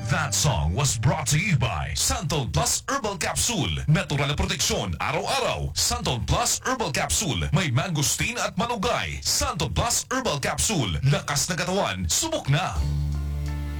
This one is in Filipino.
That song was brought to you by Santon Plus Herbal Capsule. Natural na proteksyon araw-araw. Santon Plus Herbal Capsule. May mangosteen at malunggay. Santon Plus Herbal Capsule. Lakas na katawan. Subok na!